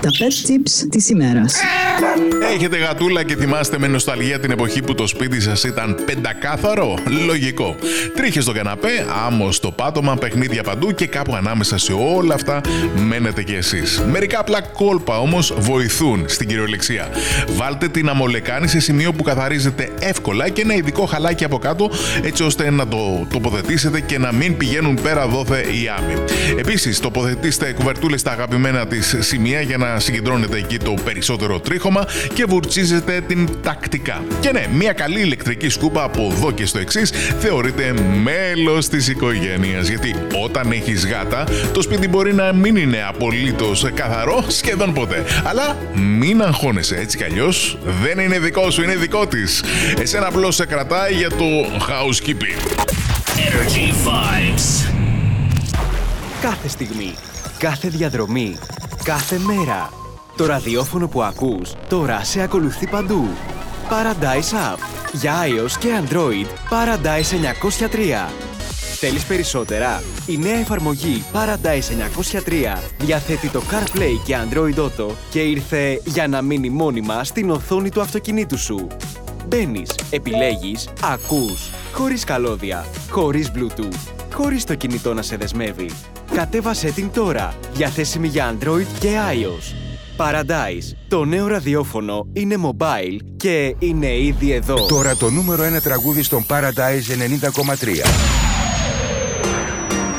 Τα pet tips της ημέρας. Έχετε γατούλα και θυμάστε με νοσταλγία την εποχή που το σπίτι σας ήταν πεντακάθαρο? Λογικό. Τρίχες στο καναπέ, άμμος στο πάτωμα, παιχνίδια παντού και κάπου ανάμεσα σε όλα αυτά μένετε κι εσείς. Μερικά απλά κόλπα όμως βοηθούν στην κυριολεξία. Βάλτε την αμολεκάνη σε σημείο που καθαρίζεται εύκολα και ένα ειδικό χαλάκι από κάτω, έτσι ώστε να το τοποθετήσετε και να μην πηγαίνουν πέρα δόθε οι άμμοι. Επίσης, τοποθετήστε κουβερτούλες στα αγαπημένα της σημεία για να συγκεντρώνετε εκεί το περισσότερο τρίχωμα και βουρτσίζετε την τακτικά. Και ναι, μια καλή ηλεκτρική σκούπα από εδώ και στο εξής θεωρείται μέλος της οικογένειας. Γιατί όταν έχεις γάτα, το σπίτι μπορεί να μην είναι απολύτως καθαρό σχεδόν ποτέ. Αλλά μην αγχώνεσαι, έτσι κι αλλιώς δεν είναι δικό σου, είναι δικό της. Εσένα απλώς σε κρατάει για το housekeeping. Energy Vibes. Κάθε στιγμή, κάθε διαδρομή, κάθε μέρα. Το ραδιόφωνο που ακούς τώρα σε ακολουθεί παντού. Paradise App. Για iOS και Android, Paradise 903. Θέλεις περισσότερα? Η νέα εφαρμογή Paradise 903 διαθέτει το CarPlay και Android Auto και ήρθε για να μείνει μόνιμα στην οθόνη του αυτοκινήτου σου. Μπαίνεις, επιλέγεις, ακούς, χωρίς καλώδια, χωρίς Bluetooth, χωρίς το κινητό να σε δεσμεύει. Κατέβασέ την τώρα, διαθέσιμη για Android και iOS. Paradise, το νέο ραδιόφωνο είναι mobile και είναι ήδη εδώ. Τώρα το νούμερο 1 τραγούδι στον Paradise 90,3.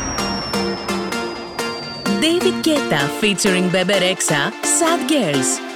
David Guetta featuring Bebe Rexha, Sad Girls.